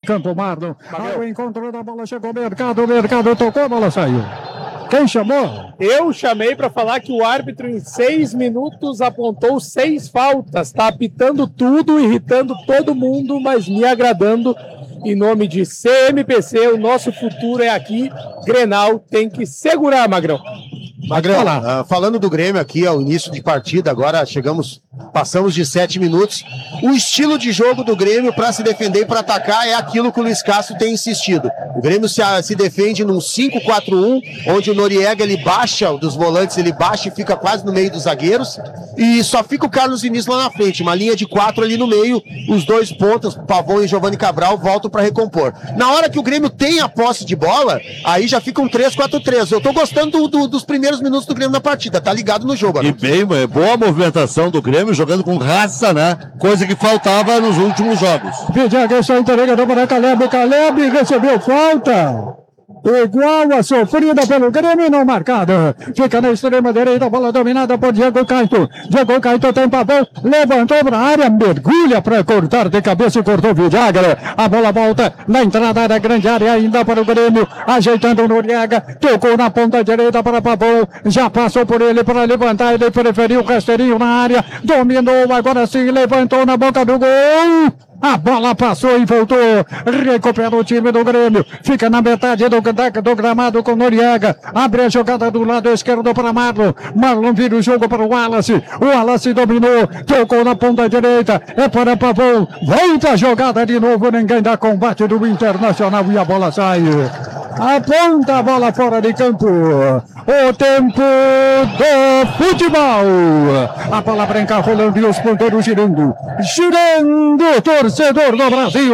campo, Marlon. Ao encontro da bola, chegou o Mercado tocou, a bola saiu. Quem chamou? Eu chamei para falar que o árbitro em 6 minutos apontou 6 faltas. Tá apitando tudo, irritando todo mundo, mas me agradando. Em nome de CMPC, o nosso futuro é aqui. Grenal tem que segurar, Magrão. Magrão, falando do Grêmio aqui, ao início de partida, agora passamos de 7 minutos. O estilo de jogo do Grêmio para se defender e para atacar é aquilo que o Luiz Castro tem insistido. O Grêmio se defende num 5-4-1, onde o Noriega ele baixa, dos volantes ele baixa e fica quase no meio dos zagueiros, e só fica o Carlos Vinícius lá na frente, uma linha de 4 ali no meio, os dois pontas, Pavão e Giovani Cabral, voltam para recompor. Na hora que o Grêmio tem a posse de bola, aí já fica um 3-4-3. Eu tô gostando dos primeiros minutos do Grêmio na partida, tá ligado no jogo. E bem, boa movimentação do Grêmio, jogando com raça, né? Coisa que faltava nos últimos jogos. Vidiaga só entregador para Caleb recebeu falta. Igual a sofrida pelo Grêmio, não marcada. Fica na extrema direita, bola dominada por Diego Caito. Diego Caito tem Pavão, levantou para a área, mergulha para cortar de cabeça e cortou Vidiaga. A bola volta na entrada da grande área ainda para o Grêmio, ajeitando o Noriega, tocou na ponta direita para Pavão, já passou por ele para levantar, ele preferiu o rasteirinho na área, dominou, agora sim, levantou na boca do gol. A bola passou e voltou. Recupera o time do Grêmio. Fica na metade do gramado com Noriega. Abre a jogada do lado esquerdo para Marlon. Marlon vira o jogo para o Wallace. O Wallace dominou. Tocou na ponta direita. É para Pavão. Volta a jogada de novo. Ninguém dá combate do Internacional e a bola sai. Aponta a bola fora de campo. O tempo do futebol. A bola branca rolando e os ponteiros girando. Girando, torcedor do Brasil.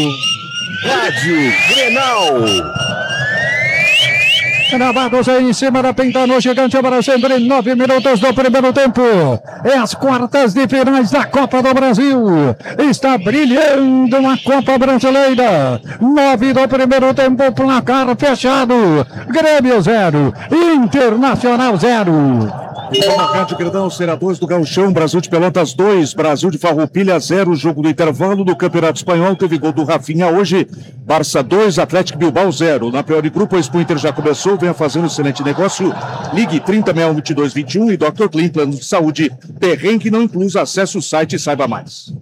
Rádio Grenal. Gravados aí em cima da Pintano, gigante para sempre, 9 minutos do primeiro tempo. É as quartas de finais da Copa do Brasil. Está brilhando a Copa Brasileira. 9 do primeiro tempo, placar fechado. Grêmio 0, Internacional 0. Na Rádio Grenal, será 2 do Gauchão, Brasil de Pelotas 2, Brasil de Farroupilha 0, jogo do intervalo do Campeonato Espanhol, teve gol do Rafinha hoje, Barça 2, Atlético Bilbao 0. Na pior de grupo, a Expo Inter já começou, venha fazendo excelente negócio, ligue 3061-2221 e Dr. Clean, plano de saúde, perrengue não inclusa, acesse o site e saiba mais.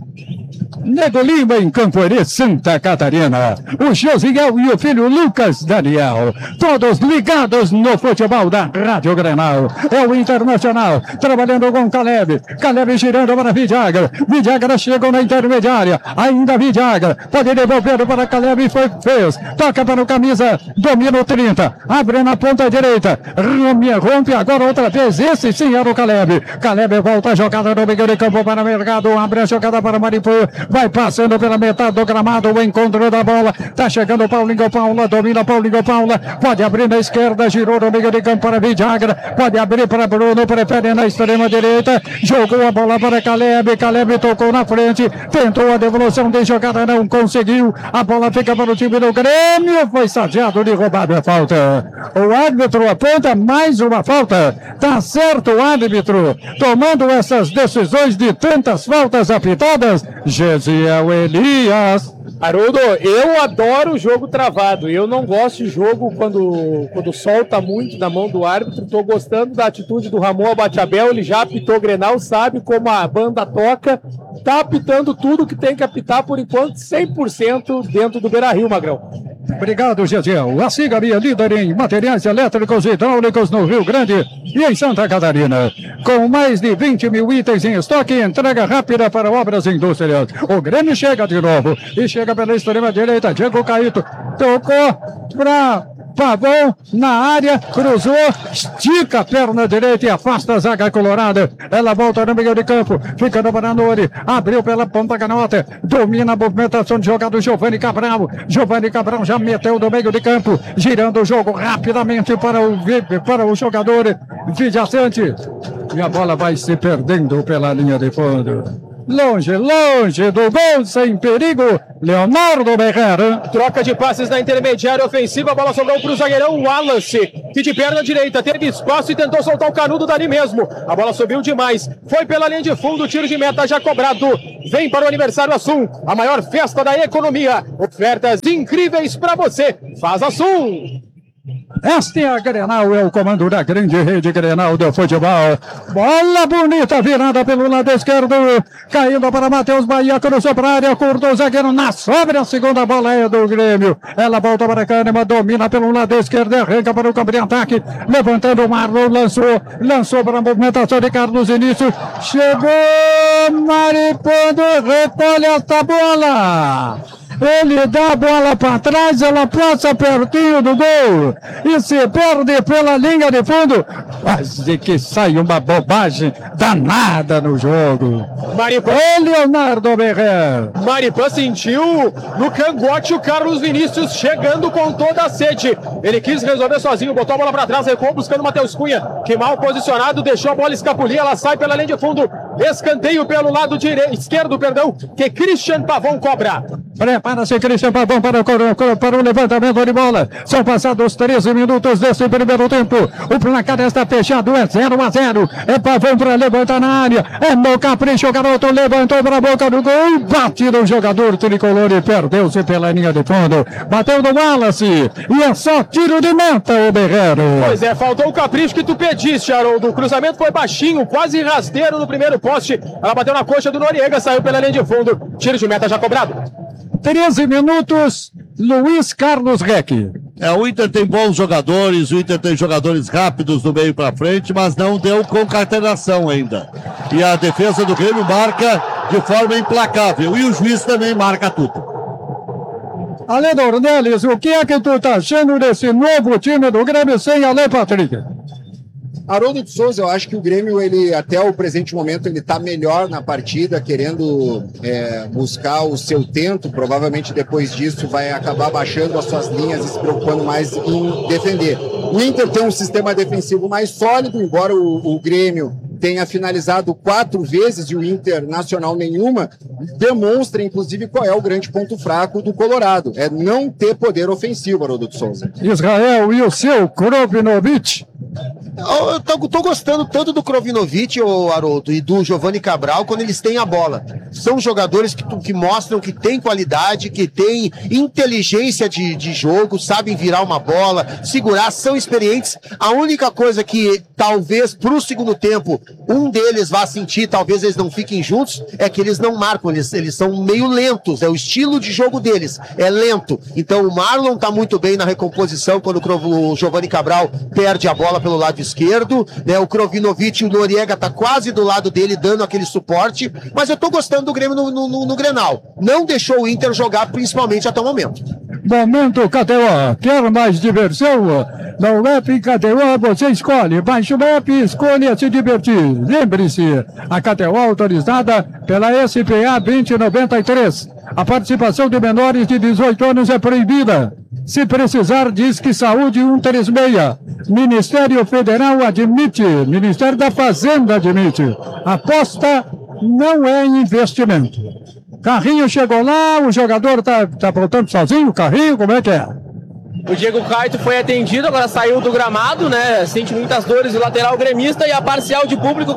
Nego Lima em Camporê, Santa Catarina. O Josiel e o filho Lucas Daniel. Todos ligados no futebol da Rádio Grenal. É o Internacional, trabalhando com Caleb. Caleb girando para Vidiaga. Vidiaga chegou na intermediária. Ainda Vidiaga. Pode devolver para Caleb e fez. Toca para o camisa. Domina o 30. Abre na ponta direita. Rompe agora outra vez. Esse sim era o Caleb. Caleb volta a jogada no meio de campo para o Mercado. Abre a jogada para Maripu. Vai passando pela metade do gramado, o encontro da bola, tá chegando o Paulinho Paula, domina Paulinho Paula, pode abrir na esquerda, girou no meio de campo para Vidiaga, pode abrir para Bruno, prefere na extrema direita, jogou a bola para Caleb, Caleb tocou na frente, tentou a devolução de jogada, não conseguiu, a bola fica para o time do Grêmio, foi sadeado de roubado a falta. O árbitro aponta mais uma falta, tá certo o árbitro, tomando essas decisões de tantas faltas apitadas. Gesiel Elias. Haroldo, eu adoro o jogo travado. Eu não gosto de jogo quando solta muito na mão do árbitro. Estou gostando da atitude do Ramon Abatiabel. Ele já apitou Grenal, sabe como a banda toca. Tá apitando tudo que tem que apitar por enquanto, 100% dentro do Beira-Rio, Magrão. Obrigado, Gesiel. A Siga-me, líder em materiais elétricos e hidráulicos no Rio Grande e em Santa Catarina. Com mais de 20 mil itens em estoque e entrega rápida para obras e indústrias. O Grêmio chega de novo e chega pela extrema direita. Diego Caito tocou para Pavão na área, cruzou, estica a perna direita e afasta a zaga colorada. Ela volta no meio de campo, fica no Baranori, abriu pela ponta canhota, domina a movimentação de jogada do Giovani Cabral. Giovani Cabral já meteu no meio de campo, girando o jogo rapidamente para o jogador Vidiaçante. E a bola vai se perdendo pela linha de fundo. longe do gol, sem perigo, Leonardo Berrera. Troca de passes na intermediária ofensiva, a bola sobrou para o zagueirão Wallace, que de perna direita teve espaço e tentou soltar o canudo dali mesmo. A bola subiu demais, foi pela linha de fundo, tiro de meta já cobrado. Vem para o aniversário Assum, a maior festa da economia. Ofertas incríveis para você. Faz Assum. Esta é a Grenal, é o comando da grande rede Grenal do futebol. Bola bonita, virada pelo lado esquerdo, caindo para Matheus Bahia, cruzou para a área, cortou o zagueiro na sobra, a segunda bola é do Grêmio. Ela volta para Kahneman, domina pelo lado esquerdo, arranca para o campo de ataque, levantando o Marlon, lançou para a movimentação de Carlos Início, chegou Maripondo, recolhe esta bola. Ele dá a bola para trás, ela passa pertinho do gol e se perde pela linha de fundo. Quase que sai uma bobagem danada no jogo. Leonardo Berrer. Maripan sentiu no cangote o Carlos Vinícius chegando com toda a sede. Ele quis resolver sozinho, botou a bola para trás, recuou buscando o Matheus Cunha, que mal posicionado, deixou a bola escapulir, ela sai pela linha de fundo. Escanteio pelo lado esquerdo, que Christian Pavon cobra. Prepara-se Christian Pavon para o levantamento de bola. São passados 13 minutos desse primeiro tempo. O placar está fechado, é 0-0. É Pavon para levantar na área. É no capricho, o garoto levantou para a boca do gol e bate no jogador tricolor e perdeu-se pela linha de fundo. Bateu no Wallace e é só tiro de meta, o Berrero. Pois é, faltou o capricho que tu pediste, Haroldo. O cruzamento foi baixinho, quase rasteiro no primeiro poste. Ela bateu na coxa do Noriega, saiu pela linha de fundo. Tiro de meta já cobrado. 13 minutos, Luiz Carlos Reck. O Inter tem bons jogadores, o Inter tem jogadores rápidos do meio para frente, mas não deu concatenação ainda. E a defesa do Grêmio marca de forma implacável, e o juiz também marca tudo. Ale Dornelles, o que é que tu tá achando desse novo time do Grêmio sem Ale Patrick? Haroldo de Souza, eu acho que o Grêmio, ele até o presente momento, ele tá melhor na partida, querendo buscar o seu tento. Provavelmente depois disso vai acabar baixando as suas linhas e se preocupando mais em defender. O Inter tem um sistema defensivo mais sólido, embora o Grêmio tenha finalizado 4 vezes e o Internacional nenhuma, demonstra inclusive qual é o grande ponto fraco do Colorado, é não ter poder ofensivo, Haroldo de Souza. Israel e o seu Krovinovic. Eu tô gostando tanto do Krovinovic, Haroldo, e do Giovanni Cabral quando eles têm a bola. São jogadores que mostram que têm qualidade, que têm inteligência de jogo, sabem virar uma bola, segurar, são experientes. A única coisa que talvez pro segundo tempo um deles vá sentir, talvez eles não fiquem juntos, é que eles não marcam, eles são meio lentos, é o estilo de jogo deles, é lento. Então o Marlon tá muito bem na recomposição quando o Giovanni Cabral perde a bola pelo lado esquerdo, né? O Krovinovic, o Noriega tá quase do lado dele dando aquele suporte, mas eu tô gostando do Grêmio no Grenal. Não deixou o Inter jogar principalmente até o momento. Momento KTO, quer mais diversão? No app KTO você escolhe, baixe o app e escolha se divertir. Lembre-se, a KTO autorizada pela SPA 2093. A participação de menores de 18 anos é proibida. Se precisar, diz que Saúde 136. Ministério Federal admite. Ministério da Fazenda admite. Aposta não é investimento. Carrinho chegou lá, o jogador tá voltando sozinho, o Carrinho, como é que é? O Diego Caito foi atendido, agora saiu do gramado, né? Sente muitas dores o lateral gremista e a parcial de público,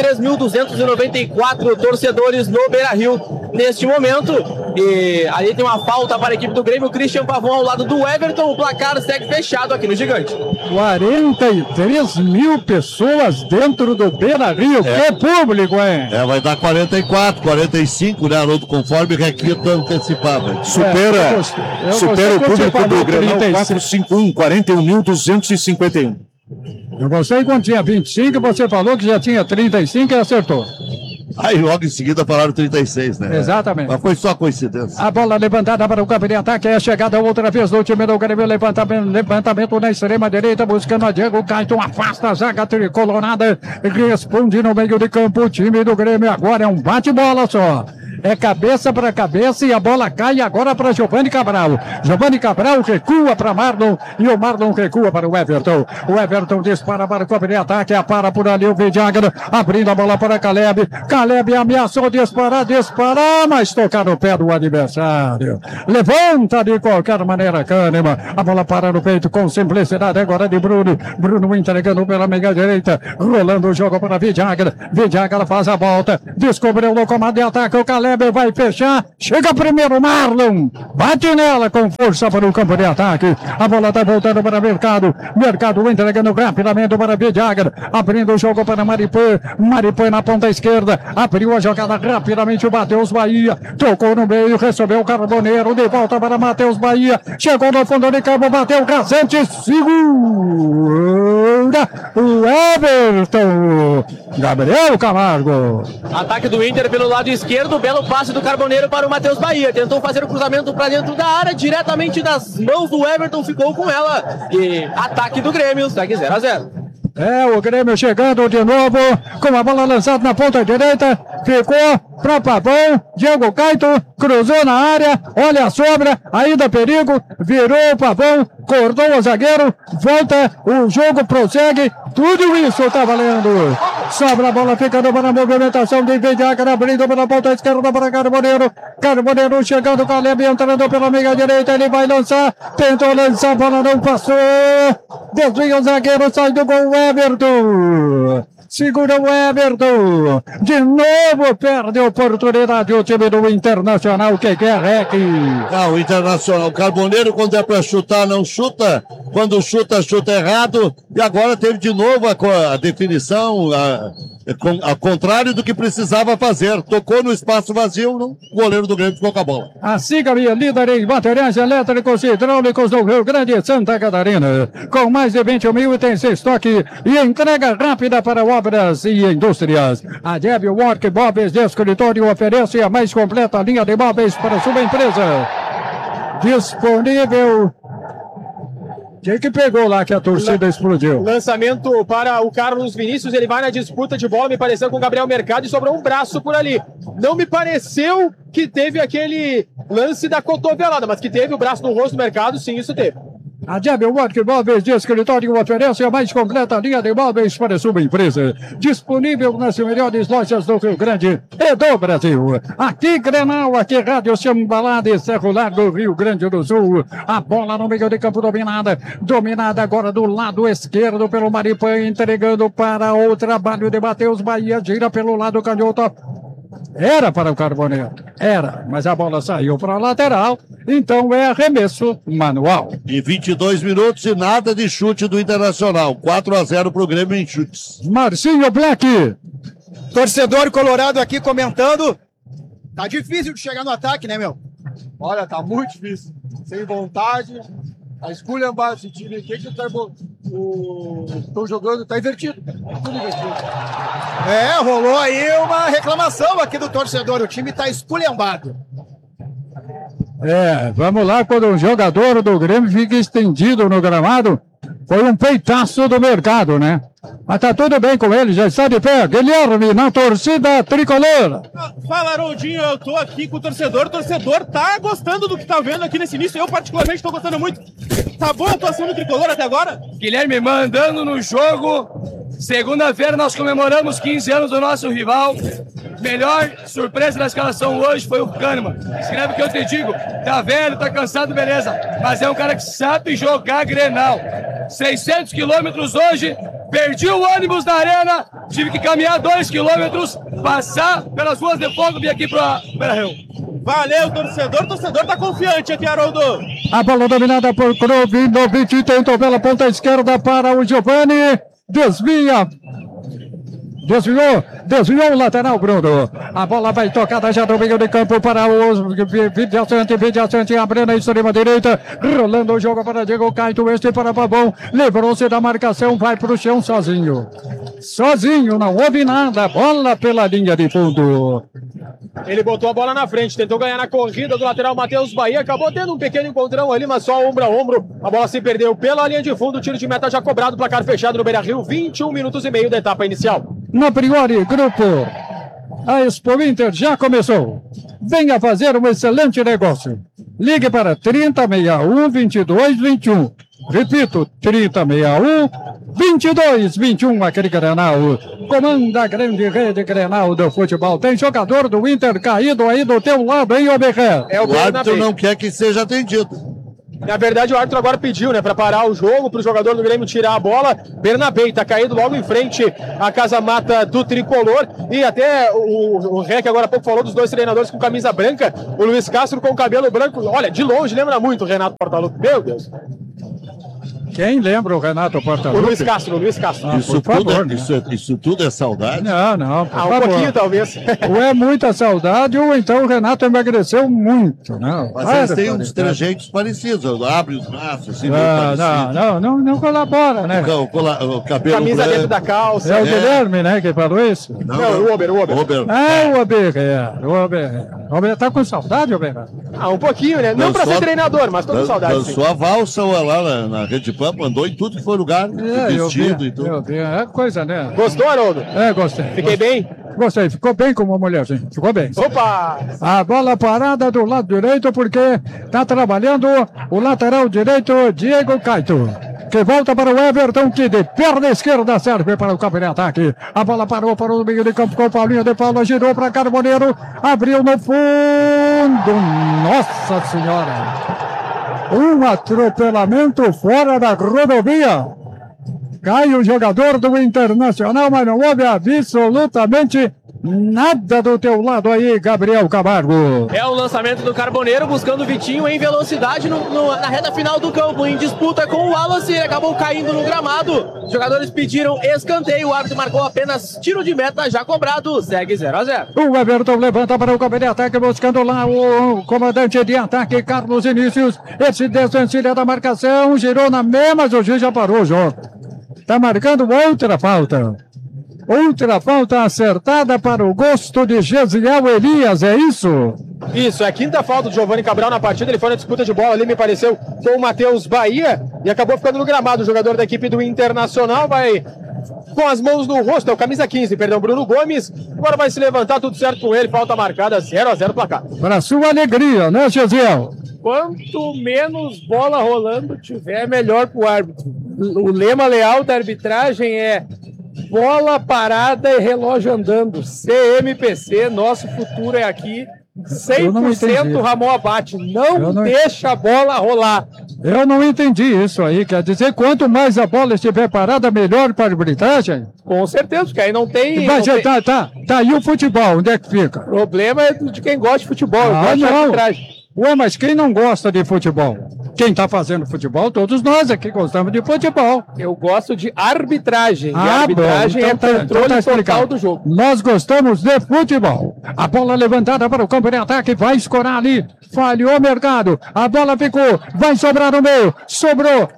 43.294 torcedores no Beira-Rio neste momento. E ali tem uma falta para a equipe do Grêmio, Christian Pavon ao lado do Everton, o placar segue fechado aqui no Gigante. 43 mil pessoas dentro do Beira-Rio, que público, hein? Vai dar 44, 45, né, Haroldo, conforme Requito antecipava. Supera o público do Grêmio. 451, 41.251. Eu gostei quando tinha 25, você falou que já tinha 35 e acertou. Aí logo em seguida falaram 36, né? Exatamente. Mas foi só coincidência. A bola levantada para o campo de ataque, é a chegada outra vez do time do Grêmio, levantamento na extrema direita, buscando a Diego Caetano, afasta a zaga tricolorada, responde no meio de campo, o time do Grêmio agora é um bate-bola só. É cabeça para cabeça e a bola cai agora para Giovanni Cabral. Giovanni Cabral recua para Marlon e o Marlon recua para o Everton. O Everton dispara para o cobre de ataque, para por ali o Vidiagno, abrindo a bola para Caleb. Caleb ameaçou disparar, mas tocar no pé do adversário. Levanta de qualquer maneira Kahneman. A bola para no peito com simplicidade agora de Bruno. Bruno entregando pela meia direita, rolando o jogo para Vidiagno. Vidiagno faz a volta, descobriu o comando de ataque, o Caleb vai fechar, chega primeiro Marlon, bate nela com força para o campo de ataque. A bola está voltando para Mercado. Mercado entregando rapidamente para Vidiagno, abrindo o jogo para Maripã. Maripã na ponta esquerda, abriu a jogada rapidamente o Matheus Bahia, tocou no meio, recebeu o Carboneiro, de volta para Matheus Bahia, chegou no fundo de campo, bateu Casante, segura o Everton. Gabriel Camargo. Ataque do Inter pelo lado esquerdo, belo passe do Carboneiro para o Matheus Bahia, tentou fazer o cruzamento para dentro da área, diretamente das mãos do Everton, ficou com ela, e ataque do Grêmio, segue 0-0. O Grêmio chegando de novo, com a bola lançada na ponta direita, ficou para Pavão, Diego Caito, cruzou na área, olha a sobra, ainda perigo, virou o Pavão, cortou o zagueiro, volta, o jogo prossegue, tudo isso está valendo. Sobra a bola, ficando para a movimentação de Vidiagno, abrindo pela ponta esquerda para Carboneiro. Carboneiro chegando, Caleb entrando pela meia direita, ele vai lançar, tentou lançar, a bola não passou, desvia o zagueiro, sai do gol, Everton. Segura o Everton. De novo perde a oportunidade o time do Internacional. Que quer aqui? O Internacional. O Carboneiro, quando é para chutar, não chuta. Quando chuta, chuta errado. E agora teve de novo a definição, ao contrário do que precisava fazer. Tocou no espaço vazio, o goleiro do Grêmio ficou com a bola. A Siga-me, líder em materiais elétricos e hidráulicos do Rio Grande e Santa Catarina. Com mais de 20 mil itens em estoque e entrega rápida para obras e indústrias. A Deb Work Móveis de Escritório oferece a mais completa linha de móveis para sua empresa. Disponível. Quem que pegou lá que a torcida explodiu? Lançamento para o Carlos Vinícius, ele vai na disputa de bola, me pareceu com o Gabriel Mercado e sobrou um braço por ali. Não me pareceu que teve aquele lance da cotovelada, mas que teve o braço no rosto do Mercado, sim, isso teve. A Debel Work Móveis de Escritório oferece a mais completa linha de móveis para sua empresa. Disponível nas melhores lojas do Rio Grande e do Brasil. Aqui Grenal, aqui Rádio Chambalada e Cerro Largo, Rio Grande do Sul. A bola no meio de campo dominada. Dominada agora do lado esquerdo pelo Maripã, entregando para o trabalho de Matheus Bahia. Gira pelo lado canhoto. Era para o Carboneiro, mas a bola saiu para a lateral, então é arremesso manual. Em 22 minutos e nada de chute do Internacional, 4-0 para o Grêmio em chutes. Marcinho Black. Torcedor colorado aqui comentando, tá difícil de chegar no ataque, né, meu? Olha, tá muito difícil, sem vontade, a escolha esse time aqui que estão jogando, tá invertido, tudo invertido. Rolou aí uma reclamação aqui do torcedor, o time tá esculhambado. Vamos lá, quando um jogador do Grêmio fica estendido no gramado, foi um peitaço do Mercado, né? Mas tá tudo bem com ele, já está de pé. Guilherme, na torcida tricolor. Fala, Haroldinho, eu tô aqui com o torcedor tá gostando do que tá vendo aqui nesse início, eu particularmente tô gostando muito. Tá boa a atuação do tricolor até agora? Guilherme, mandando no jogo. Segunda-feira nós comemoramos 15 anos do nosso rival. Melhor surpresa da escalação hoje foi o Kahneman. Escreve o que eu te digo. Tá velho, tá cansado, beleza. Mas é um cara que sabe jogar Grenal. 600 quilômetros hoje. Perdi o ônibus da arena. Tive que caminhar 2 quilômetros. Passar pelas ruas de fogo e vir aqui para Beira-Rio. Valeu, torcedor. O torcedor tá confiante aqui, Haroldo. A bola dominada por Krovinovic. Tentou pela ponta esquerda para o Giovanni. Desviou o lateral, Bruno. A bola vai tocada já no meio de campo para o Vidiaçante, abrindo a extrema direita, rolando o jogo para Diego Caito, este para Pavão, livrou-se da marcação, vai para o chão sozinho, não houve nada, bola pela linha de fundo. Ele botou a bola na frente, tentou ganhar na corrida do lateral Matheus Bahia, acabou tendo um pequeno encontrão ali, mas só ombro a ombro, a bola se perdeu pela linha de fundo, tiro de meta já cobrado, placar fechado no Beira-Rio, 21 minutos e meio da etapa inicial. Na Priori, grupo A Expo Inter já começou. Venha fazer um excelente negócio. Ligue para 3061-2221. Repito, 3061-2221. Aquele Grenal. Comanda a grande rede Grenal do futebol. Tem jogador do Inter caído aí do teu lado, hein, Oberré? O árbitro não quer que seja atendido. Na verdade, o árbitro agora pediu, né, para parar o jogo, para o jogador do Grêmio tirar a bola. Bernabé tá caído logo em frente à casa-mata do Tricolor. E até o Rec agora há pouco falou dos dois treinadores com camisa branca. O Luiz Castro com cabelo branco. Olha, de longe lembra muito o Renato Portaluppi. Meu Deus. Quem lembra o Renato Portaluppi? O Luiz Castro. Isso tudo é saudade? Não, por favor. Um pouquinho talvez. Ou é muita saudade, ou então o Renato emagreceu muito, né? Mas eles têm uns trejeitos parecidos, abre os braços, assim, não colabora, né? O cabelo camisa branco. dentro da calça. É o Guilherme, né, que falou isso? Não, o Ober. O Ober tá com saudade, Ober? Um pouquinho, né? Não pra ser treinador, mas tô com saudade. Dançou a valsa lá na Rede Pampa, andou em tudo que foi lugar, vestido e tudo. É coisa, né? Gostou, Haroldo? Gostei. Fiquei bem? Gostei, ficou bem como uma mulherzinha, ficou bem. Opa! A bola parada do lado direito, porque tá trabalhando o lateral direito, Diego Caito. Que volta para o Everton, que de perna esquerda serve para o campo de ataque. A bola parou para o meio de campo com o Paulinho de Paula, girou para Carboneiro, abriu no fundo. Nossa Senhora! Um atropelamento fora da rodovia. Cai o jogador do Internacional, mas não houve absolutamente nada do teu lado aí, Gabriel Camargo. É o lançamento do Carboneiro, buscando o Vitinho em velocidade na reta final do campo, em disputa com o Wallace, ele acabou caindo no gramado. Os jogadores pediram escanteio, o árbitro marcou apenas tiro de meta já cobrado, segue 0-0. O Everton levanta para o campo de ataque, buscando lá o comandante de ataque, Carlos Inícios. Esse desvencilha da marcação, girou na mesma, mas o juiz já parou o jogo. Tá marcando outra falta. Outra falta acertada para o gosto de Gesiel Elias, é isso? Isso, é a quinta falta do Giovanni Cabral na partida. Ele foi na disputa de bola ali, me pareceu, com o Matheus Bahia e acabou ficando no gramado. O jogador da equipe do Internacional vai com as mãos no rosto, é o camisa 15, perdão, Bruno Gomes. Agora vai se levantar, tudo certo com ele. Falta marcada, 0-0 placar. Para sua alegria, né, Gesiel? Quanto menos bola rolando tiver, melhor pro árbitro. O lema leal da arbitragem é bola parada e relógio andando. CMPC, nosso futuro é aqui. 100% Ramon Abate. Não deixa a bola rolar. Eu não entendi isso aí. Quer dizer, quanto mais a bola estiver parada, melhor para a arbitragem? Com certeza, porque aí não tem... Mas tá. E o futebol, onde é que fica? O problema é de quem gosta de futebol. Ué, mas quem não gosta de futebol? Quem está fazendo futebol, todos nós aqui gostamos de futebol. Eu gosto de arbitragem. E a arbitragem bom, então é controle total do jogo. Nós gostamos de futebol. A bola levantada para o campo de ataque, vai escorar ali. Falhou o mercado. A bola ficou, vai sobrar no meio. Sobrou.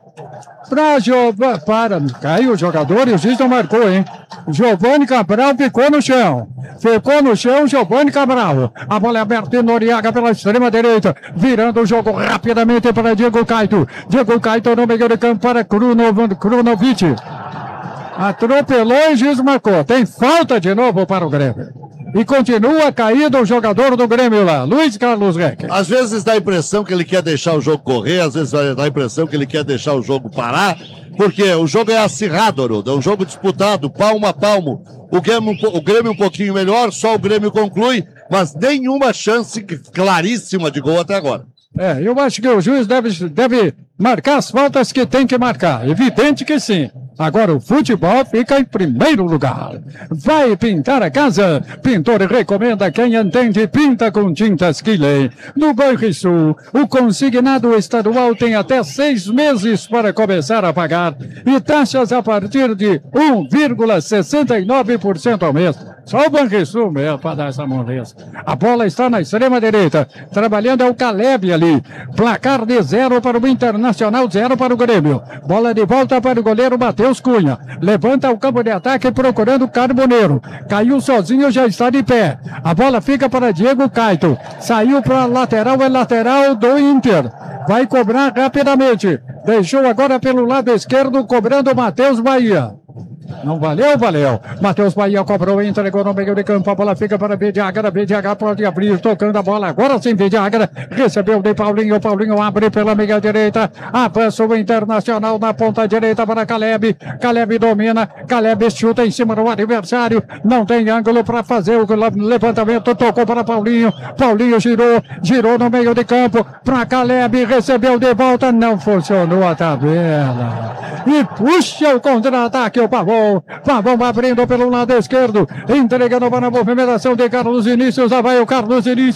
Caiu o jogador e o juiz não marcou, hein? Giovanni Cabral ficou no chão. Giovanni Cabral. A bola é aberta em Noriaga pela extrema direita. Virando o jogo rapidamente para Diego Caito. Diego Caito no meio de campo para Krunovic. Atropelou e o juiz marcou. Tem falta de novo para o Grêmio. E continua caído o jogador do Grêmio lá, Luiz Carlos Reck. Às vezes dá a impressão que ele quer deixar o jogo correr, às vezes dá a impressão que ele quer deixar o jogo parar, porque o jogo é acirrado, Haroldo, é um jogo disputado, palmo a palmo. O Grêmio um pouquinho melhor, só o Grêmio conclui, mas nenhuma chance claríssima de gol até agora. Eu acho que o juiz deve marcar as faltas que tem que marcar. Evidente que sim. Agora o futebol fica em primeiro lugar. Vai pintar a casa? Pintor recomenda quem entende, pinta com tintas Quilem. No Banrisul, o consignado estadual tem até 6 meses para começar a pagar e taxas a partir de 1,69% ao mês. Só o Banrisul mesmo para dar essa moleza. A bola está na extrema direita. Trabalhando é o Caleb ali. Placar de 0 para o Internacional, 0 para o Grêmio. Bola de volta para o goleiro Matheus Cunha. Levanta o campo de ataque procurando o Carboneiro. Caiu sozinho, já está de pé. A bola fica para Diego Caito. Saiu para a lateral, é lateral do Inter. Vai cobrar rapidamente. Deixou agora pelo lado esquerdo, cobrando o Matheus Bahia. Não valeu, valeu. Matheus Bahia cobrou, entregou no meio de campo. A bola fica para Vidiaga. Vidiaga pode abrir, tocando a bola. Agora sim, Vidiaga recebeu de Paulinho. Paulinho abre pela meia direita. Avança o Internacional na ponta direita para Caleb. Caleb domina. Caleb chuta em cima do adversário. Não tem ângulo para fazer o levantamento. Tocou para Paulinho. Paulinho girou no meio de campo para Caleb. Recebeu de volta. Não funcionou a tabela. E puxa o contra-ataque o Pavão. Pavão abrindo pelo lado esquerdo. Entregando para a movimentação de Carlos Inícios. Lá vai o Carlos Inícios.